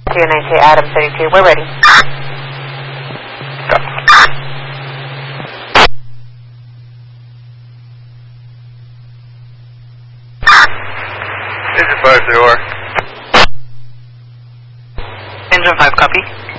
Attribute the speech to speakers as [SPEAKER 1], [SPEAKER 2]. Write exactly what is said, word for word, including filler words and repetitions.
[SPEAKER 1] G N H A Adam thirty-two, we're ready.
[SPEAKER 2] Engine five zero.
[SPEAKER 3] Engine five, copy.